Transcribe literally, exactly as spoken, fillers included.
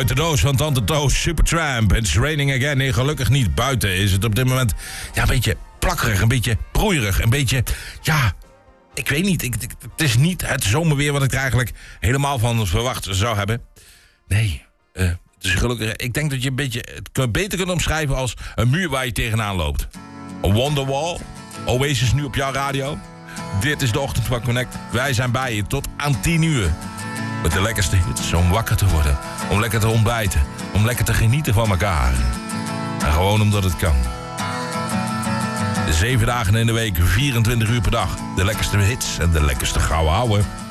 Uit de doos van Tante Toos, Supertramp. It's raining again. Nee, gelukkig niet. Buiten is het op dit moment ja, een beetje plakkerig, een beetje broeierig, een beetje, ja, ik weet niet. Ik, ik, het is niet het zomerweer wat ik er eigenlijk helemaal van verwacht zou hebben. Nee, uh, het is gelukkig. Ik denk dat je een beetje het beter kunt omschrijven als een muur waar je tegenaan loopt. Een Wonderwall. Oasis nu op jouw radio. Dit is de Ochtend van Connect. Wij zijn bij je tot aan tien uur. Met de lekkerste hits om wakker te worden. Om lekker te ontbijten. Om lekker te genieten van elkaar. En gewoon omdat het kan. Zeven dagen in de week, vierentwintig uur per dag. De lekkerste hits en de lekkerste gouden ouwe.